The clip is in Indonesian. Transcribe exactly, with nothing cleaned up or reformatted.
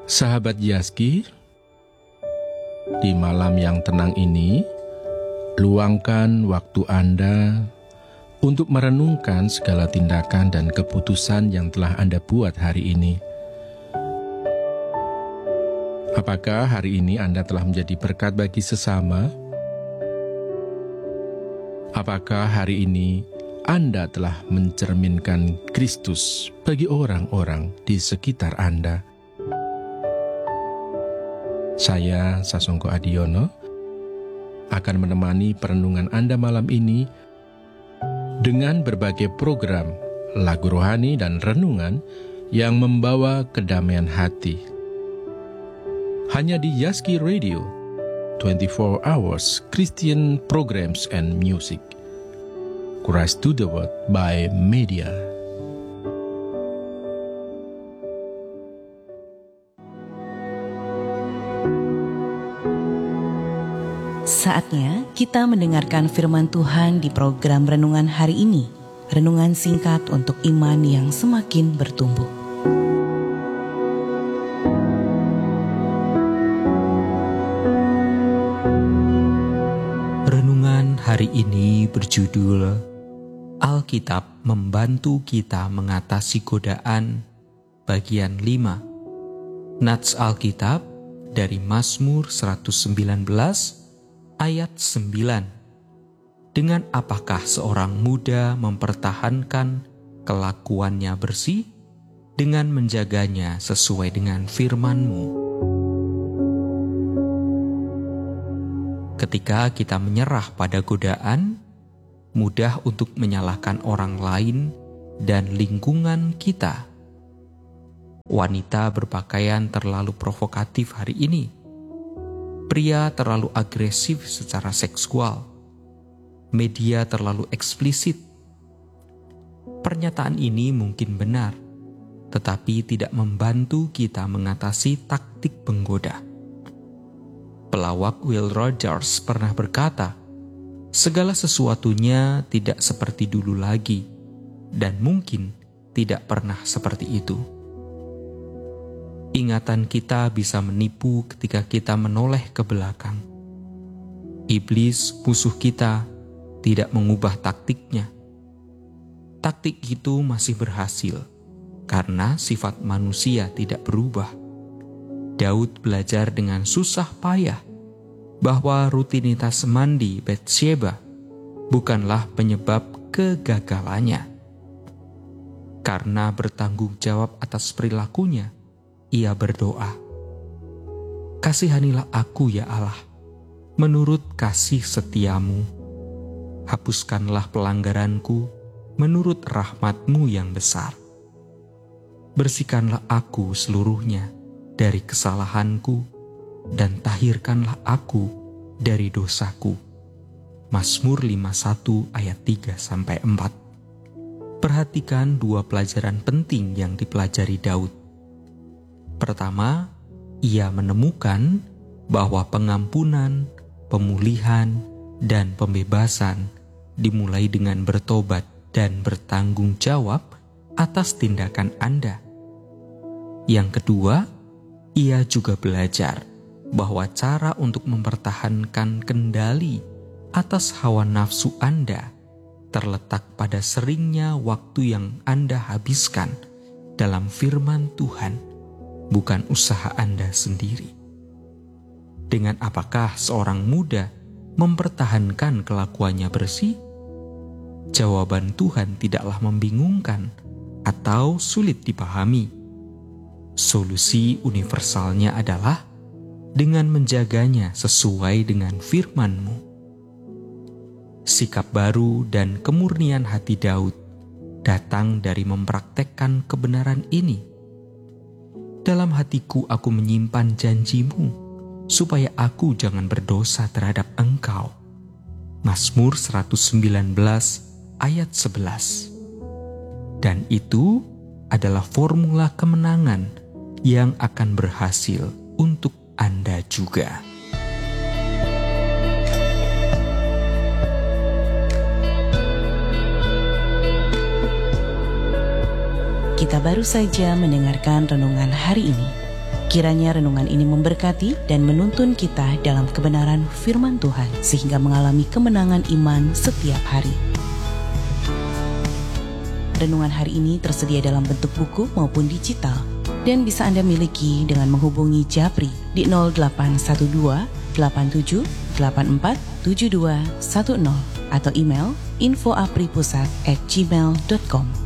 Sahabat Yazki, di malam yang tenang ini, luangkan waktu Anda untuk merenungkan segala tindakan dan keputusan yang telah Anda buat hari ini. Apakah hari ini Anda telah menjadi berkat bagi sesama? Apakah hari ini Anda telah mencerminkan Kristus bagi orang-orang di sekitar Anda? Saya, Sasongko Adiono, akan menemani perenungan Anda malam ini dengan berbagai program, lagu rohani dan renungan yang membawa kedamaian hati. Hanya di Yazki Radio, twenty-four hours Christian programs and music. Christ to the World by Media. Saatnya kita mendengarkan firman Tuhan di program Renungan hari ini. Renungan singkat untuk iman yang semakin bertumbuh. Renungan hari ini berjudul Alkitab Membantu Kita Mengatasi Godaan, bagian lima. Nats Alkitab dari Mazmur seratus sembilan belas ayat sembilan. Dengan apakah seorang muda mempertahankan kelakuannya bersih? Dengan menjaganya sesuai dengan firman-Mu. Ketika kita menyerah pada godaan, mudah untuk menyalahkan orang lain dan lingkungan kita. Wanita berpakaian terlalu provokatif hari ini. Pria terlalu agresif secara seksual. Media terlalu eksplisit. Pernyataan ini mungkin benar, tetapi tidak membantu kita mengatasi taktik penggoda. Pelawak Will Rogers pernah berkata, segala sesuatunya tidak seperti dulu lagi, dan mungkin tidak pernah seperti itu. Ingatan kita bisa menipu ketika kita menoleh ke belakang. Iblis, musuh kita, tidak mengubah taktiknya. Taktik itu masih berhasil, karena sifat manusia tidak berubah. Daud belajar dengan susah payah bahwa rutinitas mandi Batsheba bukanlah penyebab kegagalannya. Karena bertanggung jawab atas perilakunya, ia berdoa, kasihanilah aku ya Allah, menurut kasih setiamu. Hapuskanlah pelanggaranku menurut rahmat-Mu yang besar. Bersihkanlah aku seluruhnya dari kesalahanku, dan tahirkanlah aku dari dosaku. Mazmur lima puluh satu ayat tiga sampai empat. Perhatikan dua pelajaran penting yang dipelajari Daud. Pertama, ia menemukan bahwa pengampunan, pemulihan, dan pembebasan dimulai dengan bertobat dan bertanggung jawab atas tindakan Anda. Yang kedua, ia juga belajar bahwa cara untuk mempertahankan kendali atas hawa nafsu Anda terletak pada seringnya waktu yang Anda habiskan dalam firman Tuhan, bukan usaha Anda sendiri. Dengan apakah seorang muda mempertahankan kelakuannya bersih? Jawaban Tuhan tidaklah membingungkan atau sulit dipahami. Solusi universalnya adalah dengan menjaganya sesuai dengan firman-Mu. Sikap baru dan kemurnian hati Daud datang dari mempraktekkan kebenaran ini. Dalam hatiku aku menyimpan janji-Mu, supaya aku jangan berdosa terhadap Engkau. Mazmur seratus sembilan belas ayat sebelas. Dan itu adalah formula kemenangan yang akan berhasil untuk Anda juga. Kita baru saja mendengarkan renungan hari ini. Kiranya renungan ini memberkati dan menuntun kita dalam kebenaran firman Tuhan, sehingga mengalami kemenangan iman setiap hari. Renungan hari ini tersedia dalam bentuk buku maupun digital, dan bisa Anda miliki dengan menghubungi Japri di nol delapan satu dua delapan tujuh delapan empat tujuh dua satu nol atau email info apripusat at gmail dot com.